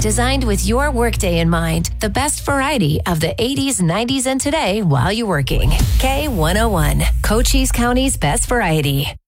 designed with your workday in mind. The best variety of the 80s, 90s, and today while you're working. K101, Cochise County's best variety.